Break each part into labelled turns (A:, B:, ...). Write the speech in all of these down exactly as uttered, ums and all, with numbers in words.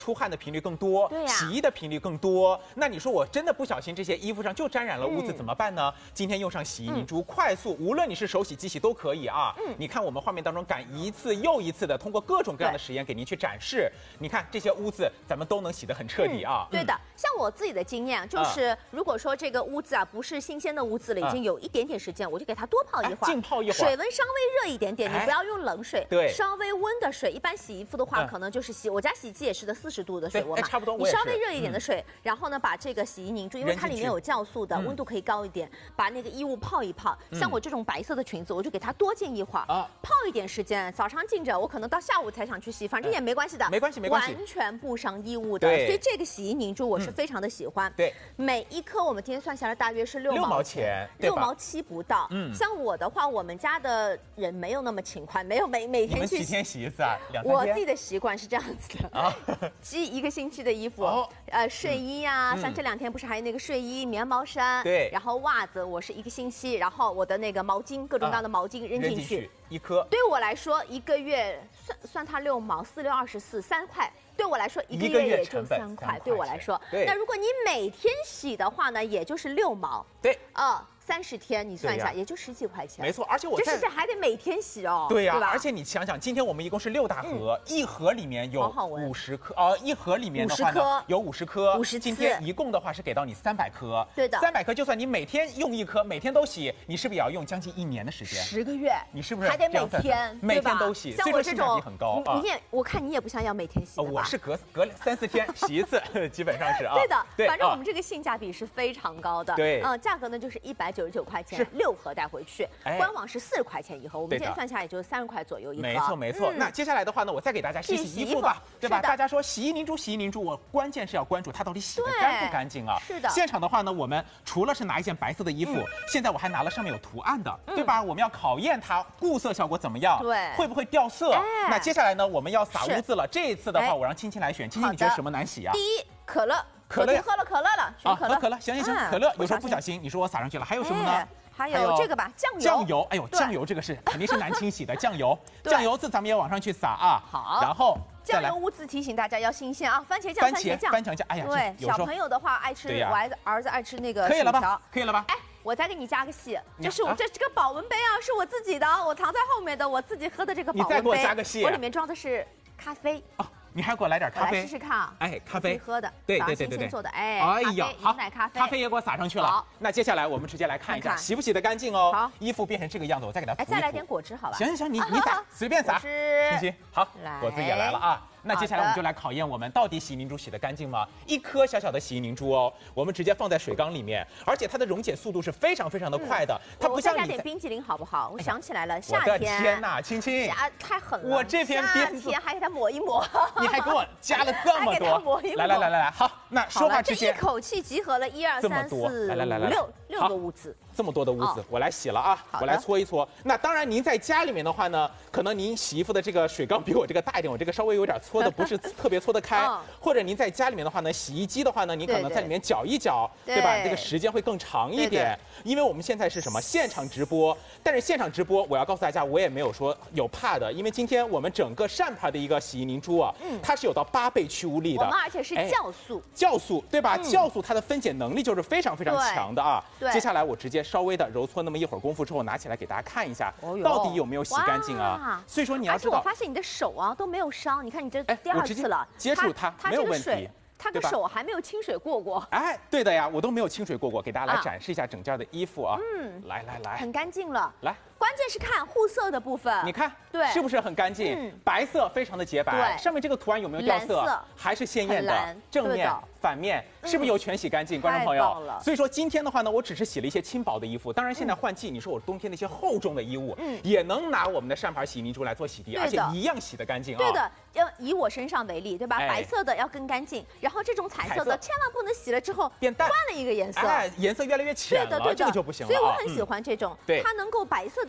A: 出汗的频率更多，
B: 对呀、
A: 洗衣的频率更多。那你说我真的不小心这些衣服上就沾染了污渍、嗯、怎么办呢？今天用上洗衣凝珠，嗯、快速，无论你是手洗、机洗都可以啊。嗯，你看我们画面当中敢一次又一次的通过各种各样的实验给您去展示。你看这些污渍，咱们都能洗得很彻底啊。
B: 嗯、对的，像我自己的经验就是，如果说这个污渍啊不是新鲜的污渍了，已经有一点点时间，我就给它多泡一会儿，
A: 浸泡一会儿，
B: 水温稍微热一点点，你不要用冷水，
A: 对，
B: 稍微温的水。一般洗衣服的话，可能就是洗我家洗衣机也是的四十度的水温嘛。
A: 差不多，
B: 你稍微热一点的水，嗯、然后呢，把这个洗衣凝珠，因为它里面有酵素的，温度可以高一点，把那个衣物泡一泡。嗯、像我这种白色的裙子，我就给它多浸一会儿，啊、泡一点时间。早上浸着，我可能到下午才想去洗，反正也没关系的，
A: 没关系，没关系，
B: 完全不伤衣物的。所以这个洗衣凝珠我是非常的喜欢。
A: 嗯、对，
B: 每一颗我们今天算下来大约是六毛钱，
A: 六
B: 毛七不到。嗯，像我的话，我们家的人没有那么勤快，没有每每天去。
A: 你们几天洗一次啊？两三天。
B: 我自己的习惯是这样子的啊，积一个星期的衣服。哦，呃，睡衣呀、啊，嗯、像这两天不是还有那个睡衣、棉毛衫，
A: 对，
B: 然后袜子，我是一个星期，然后我的那个毛巾，各种各样的毛巾扔进去，
A: 啊、一颗。
B: 对我来说，一个月算算它六毛，四六二十四，三块。对我来说，一个月也就三块。对我来说，那如果你每天洗的话呢，也就是六毛。
A: 对，
B: 啊。三十天你算一下，也就十几块钱。
A: 没错，而且我
B: 这是这还得每天洗哦。
A: 对呀，而且你想想，今天我们一共是六大盒，一盒里面有五十颗，呃，一盒里面的话呢有五十颗，
B: 五十
A: 今天一共的话是给到你三百颗。
B: 对的，
A: 三百颗就算你每天用一颗，每天都洗，你是不是也要用将近一年的时间？
B: 十个月，
A: 你是不是
B: 还得每天
A: 每天都洗？
B: 像我这种
A: 很高，
B: 你也我看你也不像要每天洗的吧？
A: 我是隔隔三四天洗一次，基本上是啊。
B: 对的，对，反正我们这个性价比是非常高的。
A: 对，
B: 嗯，价格呢就是一百九十九块钱。六盒带回去，官网是四十块钱一盒，我们现在算下来也就三十块左右一盒。
A: 没错没错。那接下来的话呢，我再给大家洗洗衣服吧，对吧？大家说洗衣凝珠，洗衣凝珠，我关键是要关注它到底洗得干不干净啊。
B: 是的。
A: 现场的话呢，我们除了是拿一件白色的衣服，现在我还拿了上面有图案的，对吧？我们要考验它固色效果怎么样，
B: 对，
A: 会不会掉色？那接下来呢，我们要撒污渍了。这一次的话，我让青青来选，青青你觉得什么难洗啊？
B: 第一，可乐。
A: 可乐
B: 喝了可乐了，选可乐。
A: 喝可乐，行行行，可乐。有时候不小心，你说我撒上去了，还有什么呢？
B: 还有这个吧，酱油。
A: 酱油，哎呦，酱油这个是肯定是难清洗的。酱油，酱油渍咱们也往上去撒啊。
B: 好。
A: 然后
B: 酱油污渍提醒大家要新鲜啊，番茄酱，番
A: 茄
B: 酱，
A: 番茄酱。哎呀，
B: 对，小朋友的话爱吃，我儿子儿子爱吃那个
A: 可以了吧？可以了吧？
B: 哎，我再给你加个戏，这是我这这个保温杯啊，是我自己的，我藏在后面的，我自己喝的这个保温杯。
A: 你再给我加个戏，
B: 我里面装的是咖啡。
A: 哦。你还给我来点咖啡，
B: 来试试看啊！
A: 哎，咖啡
B: 喝的，
A: 对对对对对，
B: 做的，哎，
A: 哎呀，好，
B: 奶咖啡，
A: 咖啡也给我撒上去了。好，那接下来我们直接来看一下洗不洗得干净哦。
B: 好，
A: 衣服变成这个样子，我再给它涂一涂。
B: 哎，再来点果汁好吧？
A: 行行行，你你撒，随便撒，行行。好，果汁也来了啊。那接下来我们就来考验我们到底洗衣凝珠洗得干净吗？一颗小小的洗衣凝珠哦，我们直接放在水缸里面，而且它的溶解速度是非常非常的快的。它不像你。
B: 加点冰淇淋好不好？我想起来了，夏天。
A: 我的天哪，青青，
B: 太狠了！
A: 我这篇编
B: 夏天还给它抹一抹，
A: 你还给我加了这么多，来来来来来，好，那说话之前，
B: 一口气集合了一二三四五六六个污渍。
A: 这么多的污渍，我来洗了啊，我来搓一搓。那当然，您在家里面的话呢，可能您洗衣服的这个水缸比我这个大一点，我这个稍微有点搓的不是特别搓得开。或者您在家里面的话呢，洗衣机的话呢，您可能在里面搅一搅，对吧？这个时间会更长一点。因为我们现在是什么现场直播，但是现场直播，我要告诉大家，我也没有说有怕的，因为今天我们整个善牌的一个洗衣凝珠啊，它是有到八倍去污力的，
B: 我们而且是酵素，
A: 酵素对吧？酵素它的分解能力就是非常非常强的啊。接下来我直接稍微的揉搓那么一会儿功夫之后，拿起来给大家看一下，到底有没有洗干净啊？所以说你要知道，
B: 而且我发现你的手啊都没有伤，你看你这第二次了，
A: 接触它没有问题。
B: 他的手还没有清水过过，
A: 哎，对的呀，我都没有清水过过，给大家来展示一下整件的衣服啊，嗯，来来来，
B: 很干净了，
A: 来，
B: 关键是看护色的部分，
A: 你看，
B: 对，
A: 是不是很干净？白色非常的洁白，上面这个图案有没有掉色？还是鲜艳的，正面、反面是不是有全洗干净？观众朋友，所以说今天的话呢，我只是洗了一些轻薄的衣服，当然现在换季，你说我冬天那些厚重的衣物，嗯，也能拿我们的善牌洗衣凝珠来做洗涤，而且一样洗得干净啊。
B: 对的，要以我身上为例，对吧？白色的要更干净，然后这种彩色的。千万不能洗了之后
A: 变淡，
B: 换了一个颜色，
A: 哎，颜色越来越浅了，
B: 对的，对的，
A: 这个就不行了。
B: 所以我很喜欢这种，
A: 对，
B: 它能够白色的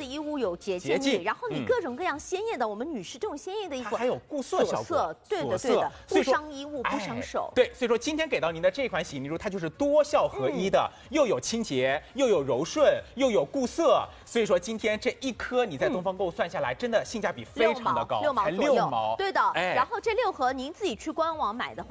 B: 的衣物有洁净力，然后你各种各样鲜艳的，我们女士这种鲜艳的衣服
A: 还有固色效果，
B: 对的对的，不伤衣物，不伤手。
A: 对，所以说今天给到您的这款洗凝珠，它就是多效合一的，又有清洁，又有柔顺，又有固色。所以说今天这一颗你在东方购物算下来，真的性价比非常的高，
B: 六毛
A: 才六毛。
B: 对的。然后这六盒您自己去官网买的话。